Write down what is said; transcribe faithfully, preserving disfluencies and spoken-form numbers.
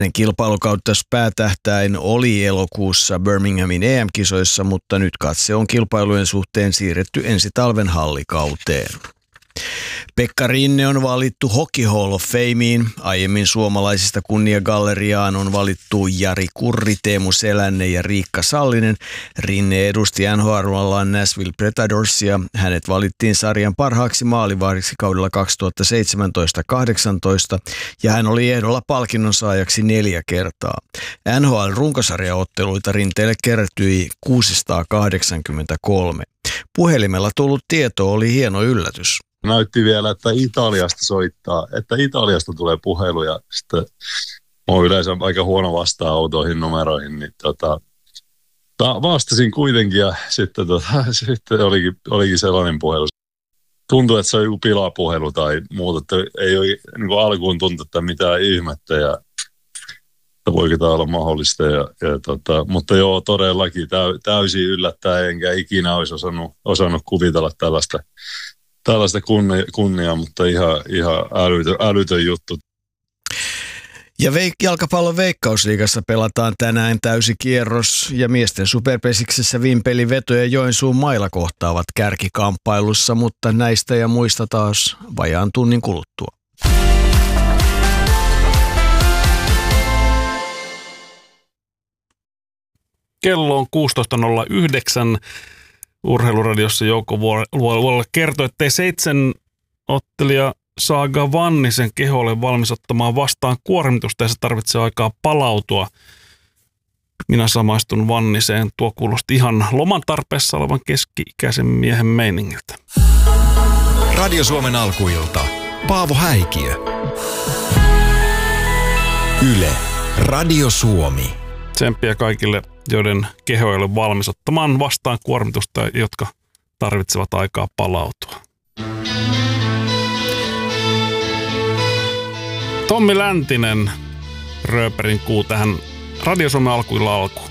Kilpailukauttaus päätähtäin oli elokuussa Birminghamin E M-kisoissa, mutta nyt katse on kilpailujen suhteen siirretty ensi talven hallikauteen. Pekka Rinne on valittu Hockey Hall of Fameen. Aiemmin suomalaisista kunniagalleriaan on valittu Jari Kurri, Teemu Selänne ja Riikka Sallinen. Rinne edusti N H L:n Nashville Predatorsia. Hänet valittiin sarjan parhaaksi maalivahdiksi kaudella kaksituhattaseitsemäntoista kahdeksantoista ja hän oli ehdolla palkinnon saajaksi neljä kertaa. N H L-runkosarjaotteluita Rinteelle kerätyi kuusisataakahdeksankymmentäkolme. Puhelimella tullut tieto oli hieno yllätys. Näytti vielä, että Italiasta soittaa, että Italiasta tulee puheluja. Sitten mä oon yleensä aika huono vastaa autoihin numeroihin, niin tota, vastasin kuitenkin ja sitten, tota, sitten olikin, olikin sellainen puhelu. Tuntui, että se on joku pilapuhelu tai muuta, että ei ole niin kuin alkuun tuntunut, että mitään ihmettä ja että voiko tämä olla mahdollista. Ja, ja tota, mutta joo, todellakin täy, täysin yllättäen, enkä ikinä olisi osannut, osannut kuvitella tällaista. Tällaista kunnia, kunnia, mutta ihan, ihan älytön, älytön juttu. Ja veik- jalkapallon Veikkausliigassa pelataan tänään täysi kierros ja miesten superpesiksessä Vimpeli, Veto ja Joensuun Maila kohtaavat kärkikamppailussa, mutta näistä ja muista taas vajaan tunnin kuluttua. Kello on kuusitoista nolla yhdeksän. Urheiluradiossa Jouko Vuola kertoi, ettei seitsemän ottelija Saaga Vannisen keho ole valmis ottamaan vastaan kuormitusta ja se tarvitsee aikaa palautua. Minä samaistun Vanniseen. Tuo kuulosti ihan loman tarpeessa olevan keski-ikäisen miehen meiningiltä. Radio Suomen alkuilta. Paavo Häikiö. Yle. Radio Suomi. Tsemppiä kaikille, joiden keho ei ole valmis ottamaan vastaan kuormitusta, jotka tarvitsevat aikaa palautua. Tommi Läntinen, Rööperin kuu tähän Radio Suomen alkuilla alkuun.